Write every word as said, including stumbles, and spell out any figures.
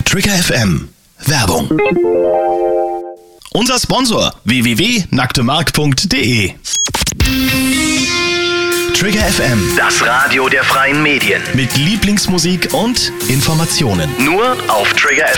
Trigger F M. Werbung. Unser Sponsor w w w punkt nacktemark punkt de. Trigger F M. Das Radio der freien Medien. Mit Lieblingsmusik und Informationen. Nur auf Trigger F